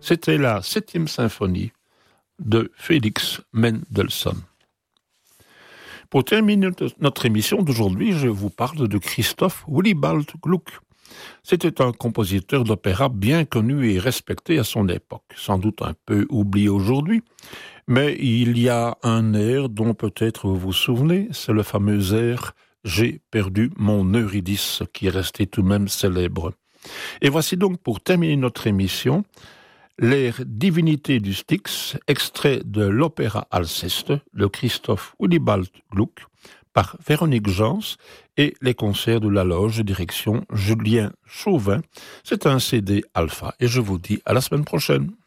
C'était la 7e symphonie de Félix Mendelssohn. Pour terminer notre émission d'aujourd'hui, je vous parle de Christoph Willibald Gluck. C'était un compositeur d'opéra bien connu et respecté à son époque, sans doute un peu oublié aujourd'hui, mais il y a un air dont peut-être vous vous souvenez, c'est le fameux air « J'ai perdu mon Eurydice » qui est resté tout de même célèbre. Et voici donc pour terminer notre émission l'air Divinité du Styx, extrait de l'opéra Alceste de Christoph Willibald Gluck par Véronique Jans et les concerts de la loge direction Julien Chauvin. C'est un CD alpha et je vous dis à la semaine prochaine.